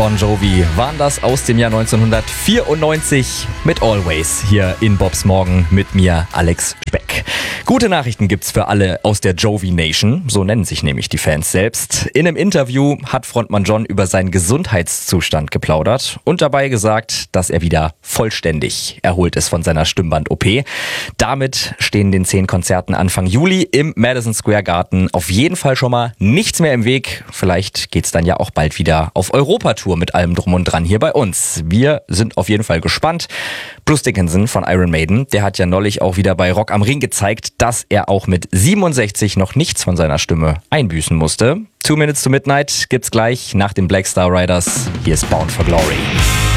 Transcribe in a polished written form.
Bon Jovi waren das aus dem Jahr 1994 mit Always hier in Bobs Morgen mit mir, Alex Speck. Gute Nachrichten gibt's für alle aus der Jovi Nation, so nennen sich nämlich die Fans selbst. In einem Interview hat Frontmann John über seinen Gesundheitszustand geplaudert und dabei gesagt, dass er wieder vollständig erholt ist von seiner Stimmband-OP. Damit stehen den 10 Konzerten Anfang Juli im Madison Square Garden auf jeden Fall schon mal nichts mehr im Weg. Vielleicht geht's dann ja auch bald wieder auf Europatour mit allem drum und dran hier bei uns. Wir sind auf jeden Fall gespannt. Bruce Dickinson von Iron Maiden, der hat ja neulich auch wieder bei Rock am Ring gezeigt, dass er auch mit 67 noch nichts von seiner Stimme einbüßen musste. 2 Minutes to Midnight gibt's gleich nach den Black Star Riders. Hier ist Bound for Glory.